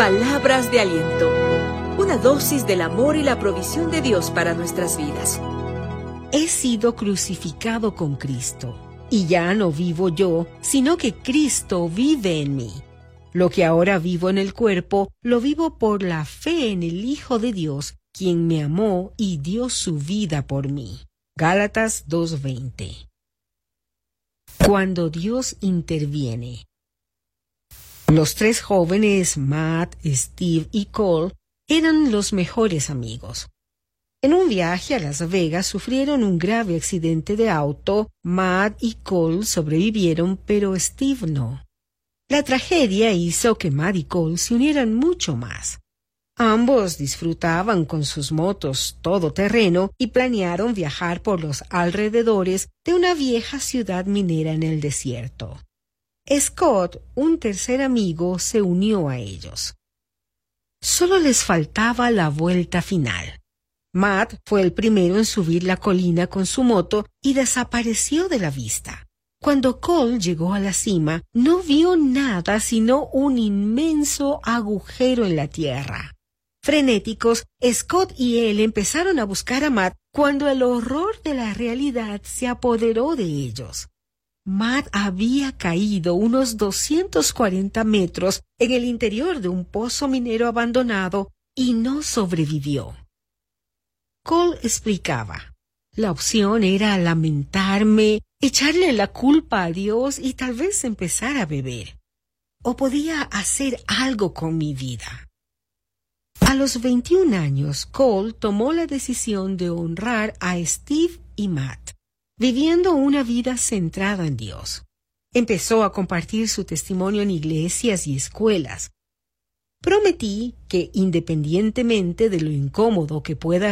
Palabras de aliento. Una dosis del amor y la provisión de Dios para nuestras vidas. He sido crucificado con Cristo, y ya no vivo yo, sino que Cristo vive en mí. Lo que ahora vivo en el cuerpo, lo vivo por la fe en el Hijo de Dios, quien me amó y dio su vida por mí. Gálatas 2:20. Cuando Dios interviene. Los tres jóvenes, Matt, Steve y Cole, eran los mejores amigos. En un viaje a Las Vegas sufrieron un grave accidente de auto. Matt y Cole sobrevivieron, pero Steve no. La tragedia hizo que Matt y Cole se unieran mucho más. Ambos disfrutaban con sus motos todoterreno y planearon viajar por los alrededores de una vieja ciudad minera en el desierto. Scott, un tercer amigo, se unió a ellos. Solo les faltaba la vuelta final. Matt fue el primero en subir la colina con su moto y desapareció de la vista. Cuando Cole llegó a la cima, no vio nada sino un inmenso agujero en la tierra. Frenéticos, Scott y él empezaron a buscar a Matt cuando el horror de la realidad se apoderó de ellos. Matt había caído unos 240 metros en el interior de un pozo minero abandonado y no sobrevivió. Cole explicaba: la opción era lamentarme, echarle la culpa a Dios y tal vez empezar a beber. O podía hacer algo con mi vida. A los 21 años, Cole tomó la decisión de honrar a Steve y Matt, viviendo una vida centrada en Dios. Empezó a compartir su testimonio en iglesias y escuelas. Prometí que, independientemente de lo incómodo que pueda